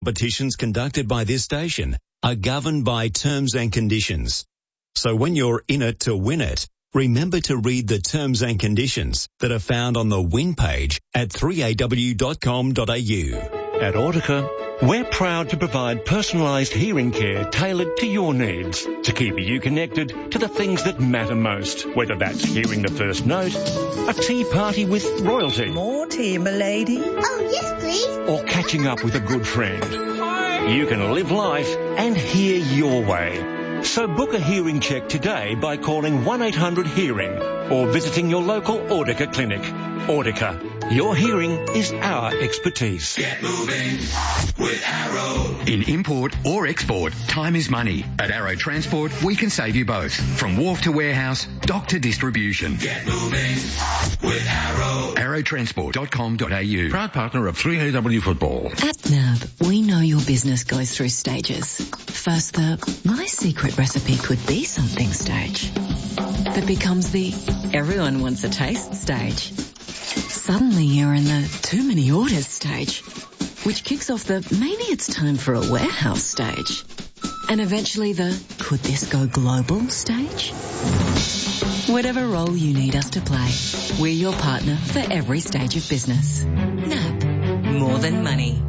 Competitions conducted by this station are governed by terms and conditions. So when you're in it to win it, remember to read the terms and conditions that are found on the win page at 3aw.com.au. At Audica, we're proud to provide personalised hearing care tailored to your needs to keep you connected to the things that matter most, whether that's hearing the first note, a tea party with royalty. More tea, milady. Oh, yes, please. Or catching up with a good friend. You can live life and hear your way. So book a hearing check today by calling 1-800-HEARING or visiting your local Audica clinic. Audica, your hearing is our expertise. Get moving with Arrow. In import or export, time is money. At Arrow Transport, we can save you both. From wharf to warehouse, dock to distribution. Get moving with Arrow. arrowtransport.com.au. Proud partner of 3AW Football. At NAB, we know your business goes through stages. First, my secret recipe could be something stage. That becomes the everyone wants a taste stage. Suddenly you're in the too many orders stage, which kicks off the maybe it's time for a warehouse stage. And eventually the could this go global stage? Whatever role you need us to play, we're your partner for every stage of business. NAB, more than money.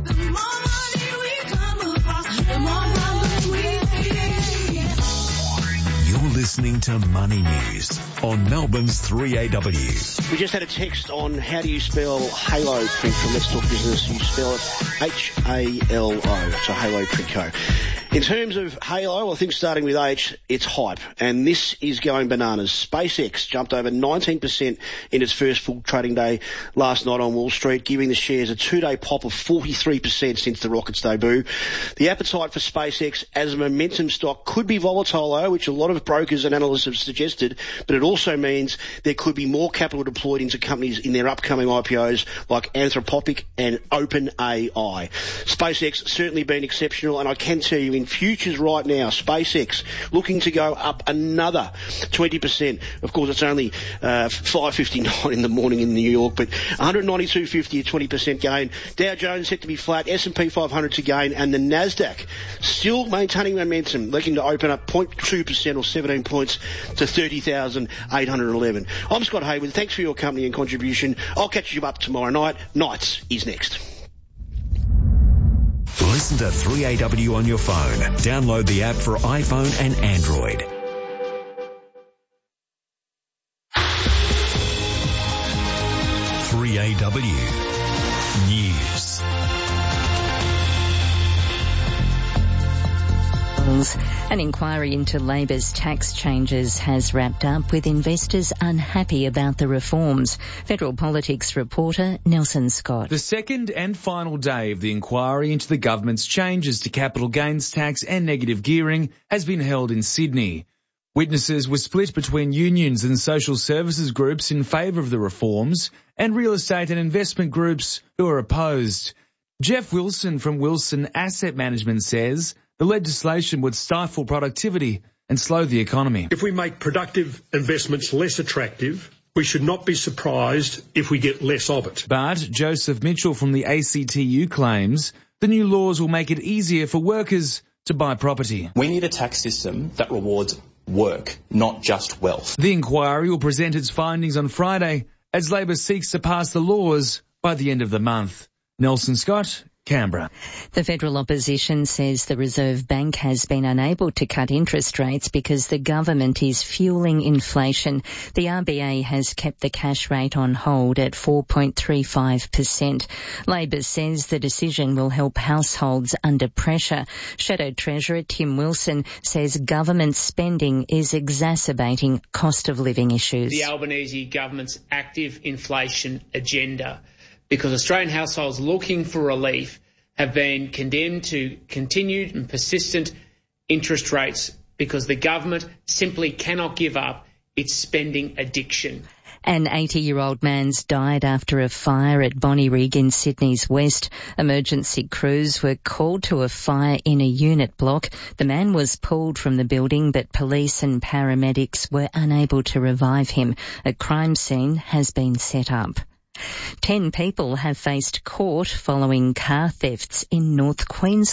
Listening to Money News on Melbourne's 3AW. We just had a text on how do you spell Halo Print from Let's Talk Business. You spell it H-A-L-O. So Halo Print Co. In terms of Halo, I think starting with H, it's hype. And this is going bananas. SpaceX jumped over 19% in its first full trading day last night on Wall Street, giving the shares a two-day pop of 43% since the rocket's debut. The appetite for SpaceX as a momentum stock could be volatile, though, which a lot of brokers and analysts have suggested, but it also means there could be more capital deployed into companies in their upcoming IPOs like Anthropic and OpenAI. SpaceX certainly been exceptional, and I can tell you in futures right now, SpaceX looking to go up another 20%. Of course, it's only 5:59 in the morning in New York, but 192.50, a 20% gain. Dow Jones set to be flat, S&P 500 to gain, and the Nasdaq still maintaining momentum, looking to open up 0.2% or 17 points to 30,811. I'm Scott Hayward. Thanks for your company and contribution. I'll catch you up tomorrow night. Nights is next. Listen to 3AW on your phone. Download the app for iPhone and Android. News. An inquiry into Labor's tax changes has wrapped up with investors unhappy about the reforms. Federal Politics reporter Nelson Scott. The second and final day of the inquiry into the government's changes to capital gains tax and negative gearing has been held in Sydney. Witnesses were split between unions and social services groups in favour of the reforms and real estate and investment groups who are opposed. Jeff Wilson from Wilson Asset Management says the legislation would stifle productivity and slow the economy. If we make productive investments less attractive, we should not be surprised if we get less of it. But Joseph Mitchell from the ACTU claims the new laws will make it easier for workers to buy property. We need a tax system that rewards work, not just wealth. The inquiry will present its findings on Friday as Labor seeks to pass the laws by the end of the month. Nelson Scott, Canberra. The federal opposition says the Reserve Bank has been unable to cut interest rates because the government is fueling inflation. The RBA has kept the cash rate on hold at 4.35%. Labor says the decision will help households under pressure. Shadow Treasurer Tim Wilson says government spending is exacerbating cost of living issues. The Albanese government's active inflation agenda, because Australian households looking for relief have been condemned to continued and persistent interest rates because the government simply cannot give up its spending addiction. An 80-year-old man's died after a fire at Bonnyrigg in Sydney's west. Emergency crews were called to a fire in a unit block. The man was pulled from the building, but police and paramedics were unable to revive him. A crime scene has been set up. 10 people have faced court following car thefts in North Queensland.